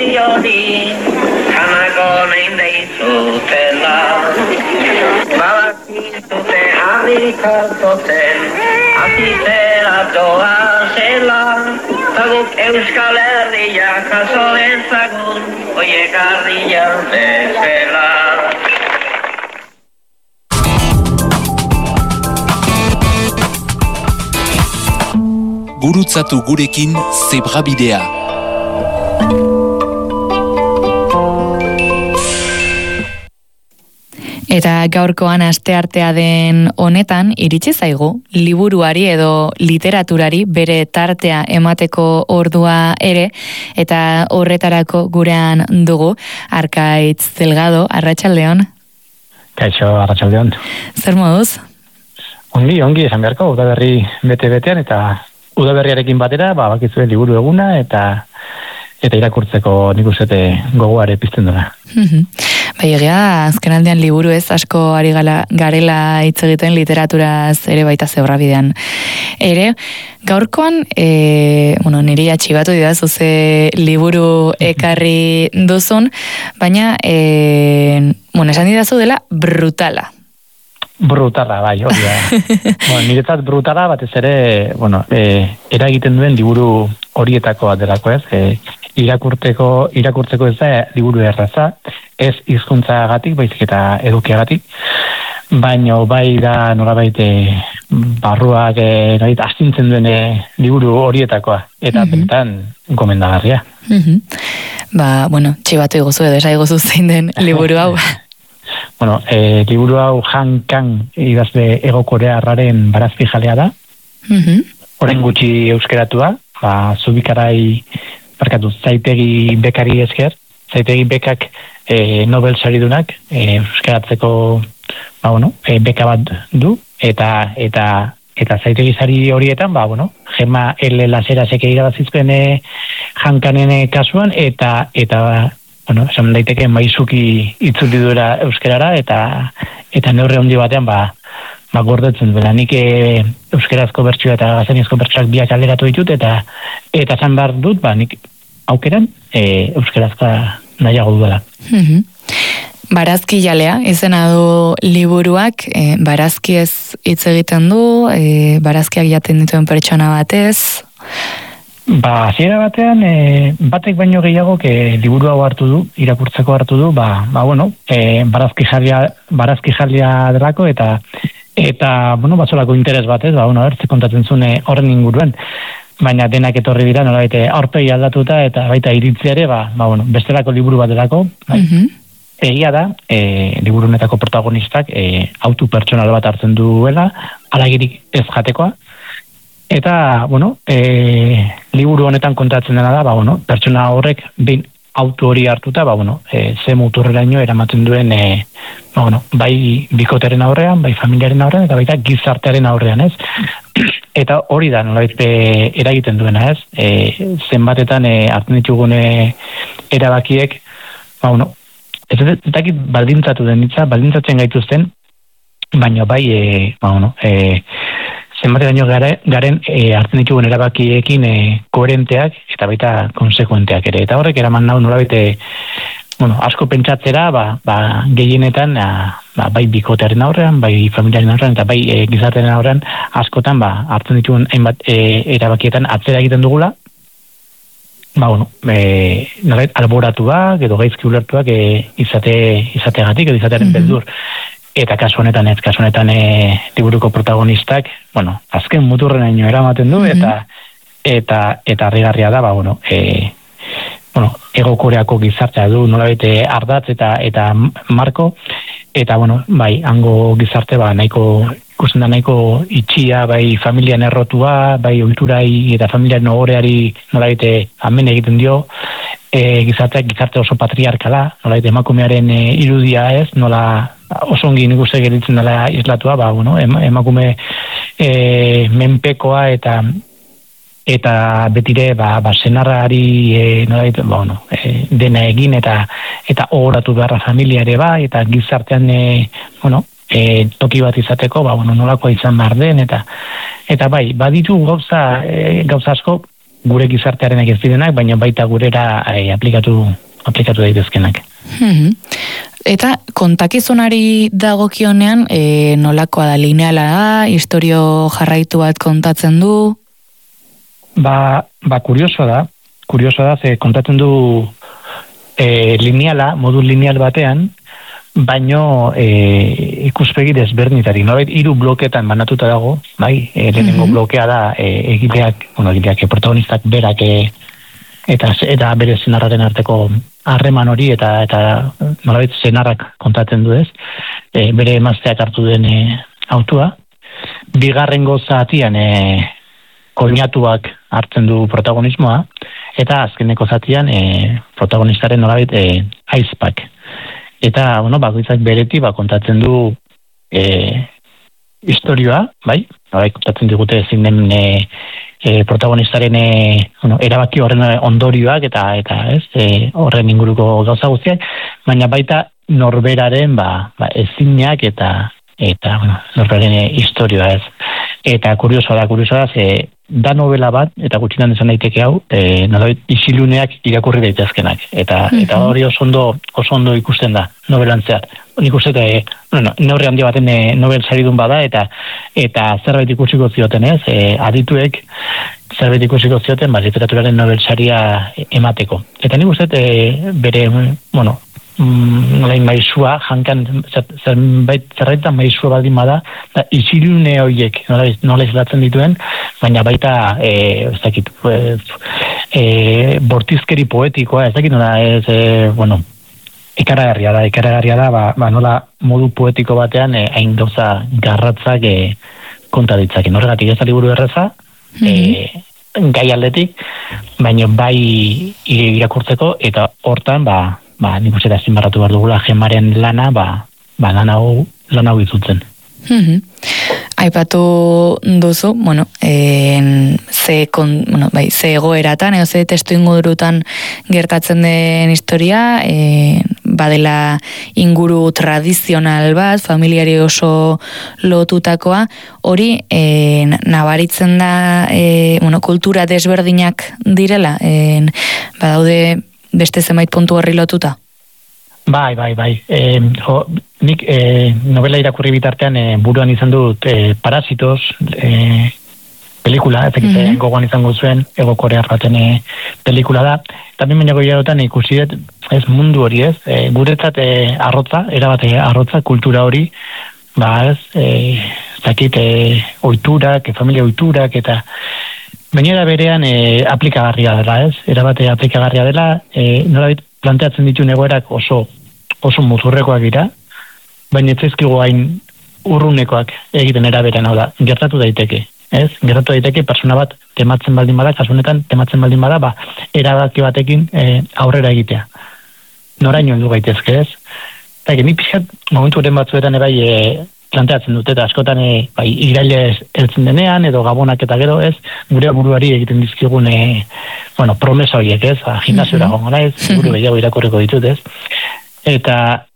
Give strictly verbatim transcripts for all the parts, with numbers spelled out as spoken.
abesti hori janako nahin deizutela babakizute harrikazoten azizera doa zela taguk Euskal Herria jaso ezagun oiek harria bezela. Gurutzatu gurekin Zebrabidea. Eta gaurkoan asteartea den honetan iritsi zaigu liburuari edo literaturari bere tartea emateko ordua ere, eta horretarako gurean dugu Arkaitz Delgado. Arratsaldeon. Kaixo, arratsaldeon. Zer moduz? Ongi, ongi, esan beharko, udaberri bete-betean, eta udaberriarekin batera, ba, bakizue liburu eguna, eta eta irakurtzeko nik uste gogoare pizten dela. Bai, egia, azken aldean liburu ez asko ari gala, garela hitz egiten literaturaz ere baita Zebrabidean. Ere, gaurkoan, e, bueno, niri atxibatu didazu ze liburu ekarri duzun, baina, e, bueno, esan didazu dela brutala. Brutala, bai, hori da. Bueno, niretzat brutala, batez ere, bueno, e, eragiten duen liburu horietako bat delako ez, e, irakurteko, irakurtzeko ez da liburu erraza, ez hizkuntzagatik, baizik eta edukiagatik, baina bai da nolabait barruak e, nolabait astintzen duen e, liburu horietakoa, eta mm-hmm. bentan gomendagarria. Mm-hmm. Ba, bueno, txibatu iguzu edo esa iguzu zein den liburu hau. Bueno, e, liburu hau Han Kang idazle Ego Korearraren barazki jalea da. Mm-hmm. Orain gutxi euskeratua, ba, Zubikarai barkatu, Zaitegi Bekari esker, Zaitegi Bekak e, Nobel saridunak e, euskeratzeko ba, bueno, e, beka bat du, eta eta eta Zaitegi sari horietan, ba, bueno, Gema L. Laserasek irabazizkoen e, Han Kangen kasuan, eta eta bueno, esan daiteke maizuki itzuli duela euskerara, eta eta neurri handi batean ba, ba gordetzen duela. Nik e, euskerazko bertsioa eta gazteniazko bertsioak biak alderatu ditut, eta eta esan behar dut, ba, nik aukeran e, euskarazka nahiago duela. Mm-hmm. Barazki jalea, izena du liburuak, e, barazki ez hitz egiten du, e, barazkiak jaten dituen pertsona batez. Ba, hasiera batean, e, batek baino gehiago que liburu hau hartu du, irakurtzeko hartu du, ba, ba bueno, e, barazki jarria, barazki jarria delako, eta eta, bueno, batzolako interes batez, ba, bueno, ertze kontatzen zune horren inguruan, baina denak etorri dira, nola baite, aurpegi aldatuta, eta baita iritziare, ba, ba, bueno, bestelako liburu bat delako, bai. Mm-hmm. Egia da, e, liburu honetako protagonistak e, autu pertsonal bat hartzen duela, alagirik ez jatekoa, eta, bueno, e, liburu honetan kontatzen dena da, ba, bueno, pertsona horrek behin auto hori hartuta, ba, bueno, e, ze muturreraino eramaten duen, e, ba, bueno, bai bikoteren aurrean, bai familiaren aurrean, eta baita gizartearen aurrean, ez? Eta hori da, nolabait eragiten duena, ez? E, zenbatetan e, hartzen ditugune erabakiek, ba, bueno, ez ez dakit baldintzatu den hitza, baldintzatzen gaituzten, baina bai, e, ba, bueno, e, zenbate daño garen e, hartzen ditugun erabakiekin e, koherenteak eta baita konsekuenteak ere. Eta horrek eraman nau nolabait bueno, asko pentsatzera, ba, ba, gehienetan a, ba, bai bikotearen aurrean, bai familiaren aurrean, eta bai e, gizartearen aurrean askotan ba, hartzen ditugun hainbat e, erabakietan atzera egiten dugula, ba, bueno, e, nolabait alboratuak edo gaizki ulertuak e, izate, izateagatik edo izatearen mm-hmm. beldur. Eta kasu honetan ez, kasu honetan e, liburuko protagonistak, bueno, azken muturrenaino eramaten du, mm-hmm. eta eta eta harrigarria da, ba, bueno, e, bueno, Ego Koreako gizartea du, nolabait ardatz eta eta marko, eta, bueno, bai, hango gizarte, ba, nahiko, ikusten da nahiko itxia, bai, familian errotua, bai, ohiturai eta familiaren ogoreari nolabait amen egiten dio, e, gizarteak gizarte oso patriarkala, nolabait emakumearen e, irudia ez, nola oso ongi nik uste geritzen dela islatua, ba, bueno, emakume e, menpekoa eta eta betire ba, ba senarrari e, nolait, ba, bueno, e, dena egin eta eta ogoratu beharra familia ere ba, eta gizartean e, bueno, e, toki bat izateko, ba, bueno, nolakoa izan behar den, eta eta bai, baditu gauza, e, gauza asko gure gizartearenak ez direnak, baina baita gurera e, aplikatu, aplikatu daitezkenak. Mm-hmm. Eta kontakizunari dagokionean, e, nolakoa da, lineala da, historio jarraitu bat kontatzen du? Ba, ba kurioso da, kurioso da, ze kontatzen du e, lineala, modu lineal batean, baino e, ikuspegi desberdinetari. Norbait hiru bloketan banatuta dago, bai, e, lehenengo mm-hmm. blokea da e, egileak, bueno, egileak, protagonistak berak e, eta eta bere senarraren arteko harreman hori eta eta nolabait senarrak kontatzen du ez, e, bere emazteak hartu den e, autua. Bigarrengo zatian e, koinatuak hartzen du protagonismoa, eta azkeneko zatian e, protagonistaren nolabait e, aizpak. Eta, bueno, bakoitzak bereti ba, kontatzen du e, historioa, bai? Bai, kontatzen digute ezin den e, e, protagonistaren e, bueno, erabaki horren ondorioak eta eta ez e, horren inguruko gauza guztiak, baina baita norberaren ba, ba ezinak eta eta bueno, norberaren e, historioa ez. Eta kuriosoa da, kuriosoa da, ze da novela bat, eta gutxitan esan daiteke hau, e, nolabait isiluneak irakurri daitezkenak. Eta mm-hmm. eta hori oso ondo, oso ondo ikusten da, novelan zehar. Nik uste, e, bueno, neurri handi baten e, nobel saridun bada, eta eta zerbait ikusiko zioten ez, e, adituek zerbait ikusiko zioten, ba, literaturaren nobel saria emateko. Eta nik uste, e, bere, bueno, nolain maizua, jankan zerbait zerraitan maizua baldin bada, da isilune horiek nola izlatzen dituen, baina baita e, ez dakit e, e, bortizkeri poetikoa, ez dakit nola ez, e, bueno, ikaragarria da, ikaragarria da, ba, ba nola modu poetiko batean e, hain gauza garratzak e, konta ditzakin. Horregatik ez da liburu erreza, mm-hmm. e, gai aldetik, baina bai irakurtzeko, eta hortan, ba, ba, nik uste da zinbarratu behar dugula Gemaren lana, ba, ba lan hau, lan hau izutzen. Mm-hmm. Aipatu duzu, bueno, en, ze, kon, bueno, bai, ze egoeratan, edo ze testu ingurutan gertatzen den historia, e, badela inguru tradizional bat, familiari oso lotutakoa, hori e, nabaritzen da e, bueno, kultura desberdinak direla, e, badaude beste zenbait puntu horri lotuta? Bai, bai, bai. E, jo, nik e, novela irakurri bitartean e, buruan izan dut e, Parasitos e, pelikula, ez dakit mm-hmm. gogoan izango zuen, ego korear baten e, pelikula da. Eta bin baina goiarotan ikusi dut, ez mundu hori ez, e, guretzat e, arrotza, erabate arrotza, kultura hori, ba ez, e, ez dakit e, oiturak, e, familia oiturak, eta baina berean e, aplikagarria dela, ez? Erabate aplikagarria dela, e, nolabait planteatzen ditu egoerak oso oso muturrekoak dira, baina ez zaizkigu hain urrunekoak egiten eraberean, hau da, gertatu daiteke, ez? Gertatu daiteke persona bat tematzen baldin bada, kasu honetan tematzen baldin bada, ba, erabaki batekin e, aurrera egitea. Noraino heldu gaitezke, ez? Eta nik pixkat momentu eren batzuetan ebai e, planteatzen dute, eta askotan e, bai, iraile heltzen denean, edo gabonak eta gero, ez, gure buruari egiten dizkigun, e, bueno, promesa horiek, ez, gimnasiora mm-hmm. gongo naiz, buru gehiago irakurriko ditut, ez, eta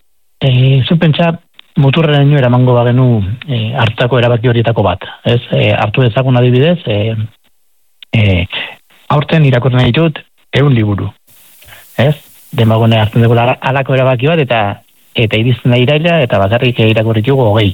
e, zu pentsa, muturren ino eramango bagenu e, hartako erabaki horietako bat, ez, e, hartu ezagun adibidez, e, e, aurten irakurren ditut, ehun liburu, ez, demagone hartzen dugu alako erabaki bat, eta eta irizten da iraila, eta bakarrik irakurri ditugu hogei.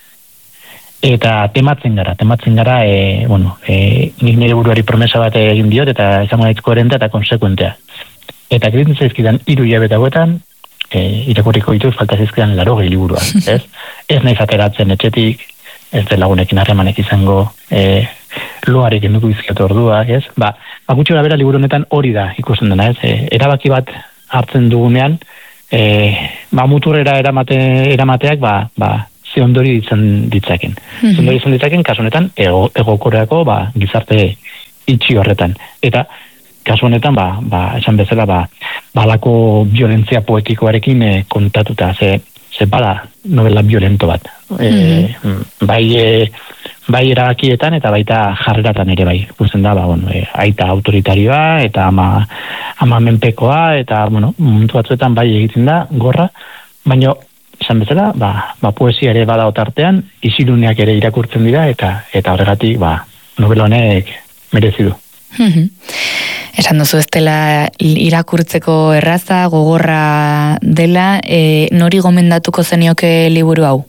Eta tematzen gara, tematzen gara, e, bueno, e, nik nire buruari promesa bat egin diot, eta izango naiz koherentea eta konsekuentea. Eta egiten zaizkidan hiru hilabete hauetan, e, irakurriko ditut falta zaizkidan laurogei liburua, ez? Ez naiz ateratzen etxetik, ez de lagunekin harremanek izango, e, loarek enduko izkiatu orduak, ez? Ba, ba gutxi gara bera liburu honetan hori da ikusten dena, ez? E, erabaki bat hartzen dugunean, E, ba, muturrera eramate, eramateak ba, ba, ze ondori ditzen ditzaken. Mm-hmm. Ze ondori ditzen ditzaken, kasu honetan, ego, ego koreako ba, gizarte itxi horretan. Eta, kasu honetan, ba, ba, esan bezala, ba, balako violentzia poetikoarekin e, kontatuta, ze, ze bada novela violento bat. Mm-hmm. E, bai, e, bai erabakietan eta baita jarreratan ere bai. Ikusten da, ba, bueno, e, aita autoritarioa eta ama, ama menpekoa eta, bueno, momentu batzuetan bai egiten da, gorra, baina, esan bezala, ba, ba poesia ere bada otartean, isiluneak ere irakurtzen dira eta eta horregatik, ba, novela honek merezi du. Esan duzu ez dela irakurtzeko erraza, gogorra dela, e, nori gomendatuko zenioke liburu hau?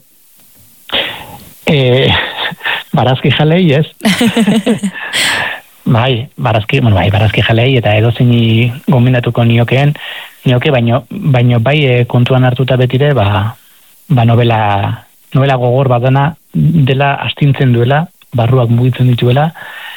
E, barazki jalei, ez? bai, barazki, bueno, bai, barazki jalei, eta edo zeini gomendatuko niokeen, nioke, baino, baino bai e, kontuan hartuta betire, ba, ba novela, novela gogor badana dela astintzen duela, barruak mugitzen dituela,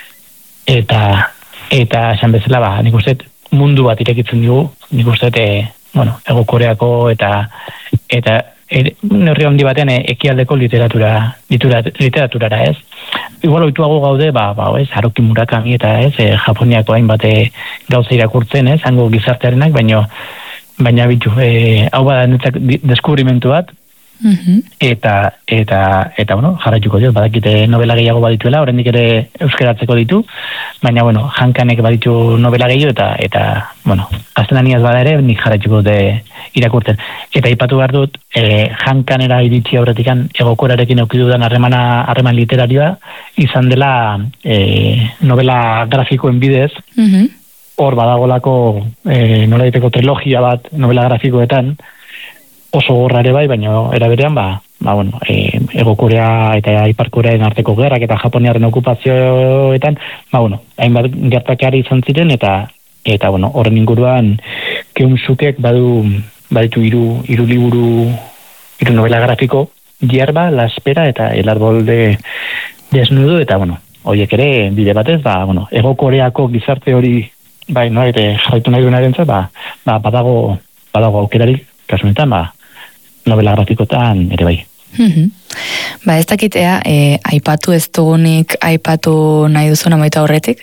eta eta esan bezala, ba, nik uste mundu bat irekitzen dugu, nik uste, e, bueno, Ego Koreako eta eta er, neurri handi batean e, ekialdeko literatura, literatura, literaturara, ez? Igual oituago gaude, ba, ba, ez, Haruki Murakami eta ez, e, Japoniako hainbat gauza irakurtzen, ez, hango gizartearenak, baino, baina bitu, e, hau bada netzak deskubrimentu bat, Mm-hmm. eta, eta, eta, bueno, jarraituko diot, badakite novela gehiago badituela, oraindik ere euskeratzeko ditu, baina, bueno, Hankanek baditu novela gehiago, eta, eta bueno, gaztelaniaz bada ere, nik jarraituko dute irakurtzen. Eta ipatu behar dut, eh, Hankanera iritsi aurretikan Ego Korearekin eukidudan harremana, harreman literarioa, izan dela eh, novela grafikoen bidez, Mm-hmm. hor badagolako eh, nola diteko trilogia bat novela grafikoetan, oso gorra ere bai, baina era berean, ba, ba bueno, e, Ego Korea eta Ipar Korearen arteko gerrak eta Japoniaren okupazioetan, ba, bueno, hainbat gertakari izan ziren, eta, eta bueno, horren inguruan, Keumsukek badu, baditu hiru hiru liburu, hiru novela grafiko, Hierba, La Espera eta El Árbol de Desnudo, eta, bueno, horiek ere, bide batez, ba, bueno, Ego Koreako gizarte hori, bai, no, ere jarraitu nahi duenarentzat, ba, ba, badago, badago aukerarik, kasunetan, ba, novela grafikotan ere bai. Mm-hmm. Ba, ez dakitea, e, aipatu ez dugunik, aipatu nahi duzuna moita horretik?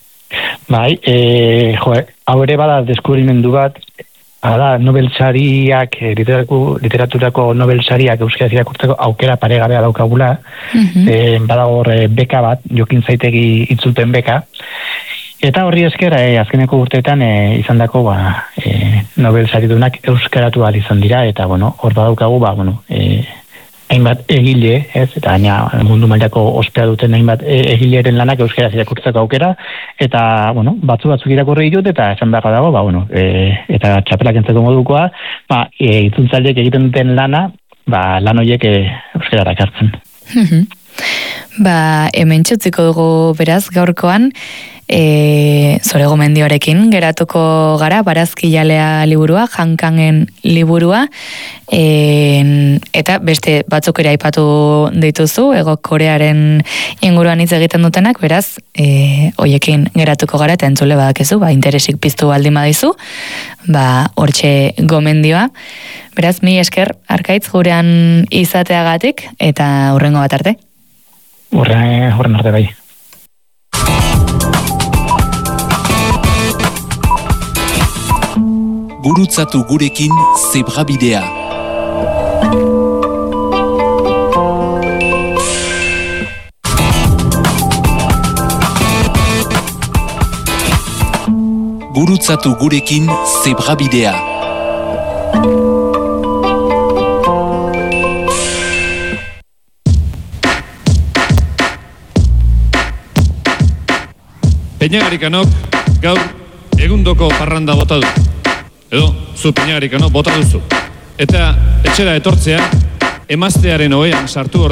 Bai, e, jo, hau ere bada deskubrimendu bat, bada Nobel sariak, literaturako Nobel sariak euskaraz irakurtzeko aukera paregabea daukagula, Mm-hmm. e, bada hor beka bat, Jokin Zaitegi itzulpen beka, eta horri esker, e, azkeneko urteetan e, izan dako, ba, e, Nobel saridunak euskaratu ahal izan dira, eta, bueno, hor badaukagu, ba, bueno, e, hainbat egile, ez, eta gaina mundu mailako ospea duten hainbat e, egileren lanak euskaraz irakurtzeko aukera, eta, bueno, batzu batzuk irakurri ditut, eta esan beharra dago, ba, bueno, e, eta txapelak entzeko modukoa, ba, e, itzultzaileek egiten duten lana, ba, lan horiek e, euskarara ekartzen. Mm-hmm. Ba, hemen txutziko dugu beraz gaurkoan, e, zure gomendioarekin geratuko gara, Barazki Jalea liburua, Hankanen liburua, e, eta beste batzuk ere aipatu dituzu, Ego Korearen inguruan hitz egiten dutenak, beraz, e, hoiekin geratuko gara, eta entzule badakezu, ba, interesik piztu baldin badizu, ba, hortxe gomendioa. Beraz, mi esker, Arkaitz, gurean izateagatik, eta hurrengo bat arte. Horren, horren arte bai. Gurutzatu gurekin Zebrabidea. Gurutzatu gurekin Zebrabidea. Peñagarikanok gaur egundoko parranda bota du. Edo, zu Peñagarikanok bota duzu. Eta etxera etortzea, emaztearen ohean sartu